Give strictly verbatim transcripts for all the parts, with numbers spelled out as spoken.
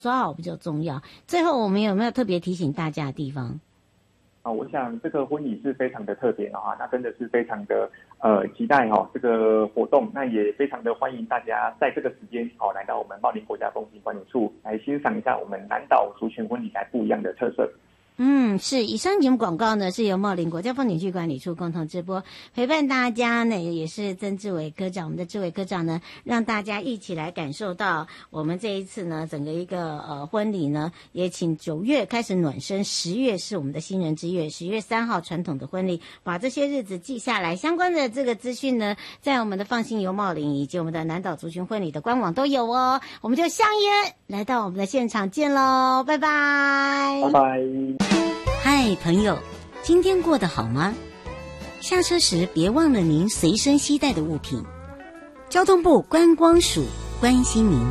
抓好比较重要。最后我们有没有特别提醒大家的地方？ 啊，我想这个婚礼是非常的特别的哈，那真的是非常的呃期待哈这个活动，那也非常的欢迎大家在这个时间哦来到我们茂林国家风景管理处来欣赏一下我们南岛族群婚礼台不一样的特色。 嗯，是。以上节目广告呢是由茂林国家风景区管理处共同直播，陪伴大家呢也是曾志伟科长，我们的志伟科长呢让大家一起来感受到我们这一次呢整个一个呃婚礼呢，也请九月开始暖身，十月是我们的新人之月，十月三号传统的婚礼，把这些日子记下来。相关的这个资讯呢，在我们的放心游茂林以及我们的南岛族群婚礼的官网都有哦。我们就相约来到我们的现场见喽，拜拜， 拜拜。 嗨，朋友，今天过得好吗？下车时别忘了您随身携带的物品。交通部观光署关心您。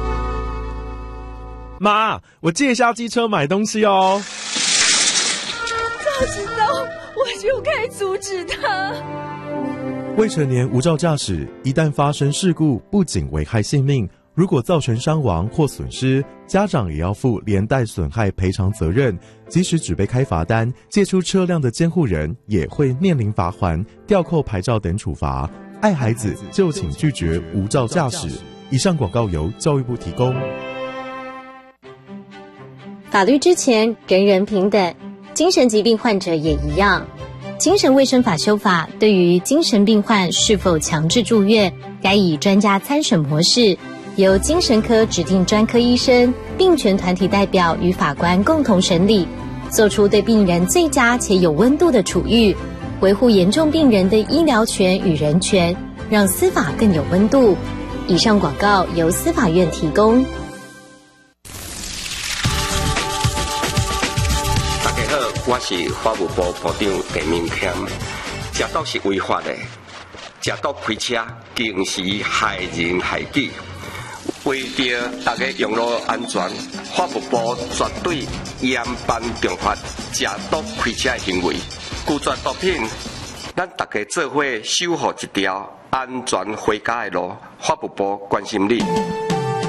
妈，我借一下机车买东西哦。 早知道我就该阻止他。 未成年无照驾驶，一旦发生事故，不仅危害性命，如果造成伤亡或损失，家长也要负连带损害赔偿责任。即使只被开罚单，借出车辆的监护人也会面临罚锾、吊扣牌照等处罚。爱孩子就请拒绝无照驾驶。以上广告由教育部提供。 法律之前，人人平等，精神疾病患者也一样。精神卫生法修法对于精神病患是否强制住院，该以专家参审模式，由精神科指定专科医生、病权团体代表与法官共同审理，做出对病人最佳且有温度的处遇，维护严重病人的医疗权与人权，让司法更有温度。以上广告由司法院提供。 大家好，我是法务部部长陈明谦。食毒是违法的，食毒开车更是害人害己。为着大家用路安全，法务部绝对严办重罚食毒开车的行为。拒绝毒品，咱大家做伙守护一条安全回家的路。法务部关心你。